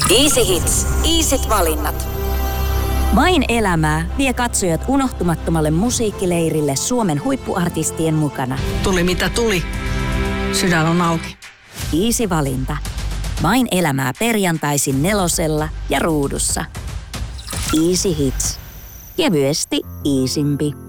Easy Hits. Easyt valinnat. Vain elämää vie katsojat unohtumattomalle musiikkileirille Suomen huippuartistien mukana. Tuli mitä tuli. Sydän on auki. Easy valinta. Vain elämää perjantaisin 4 ja Ruudussa. Easy Hits. Kevyesti easympi.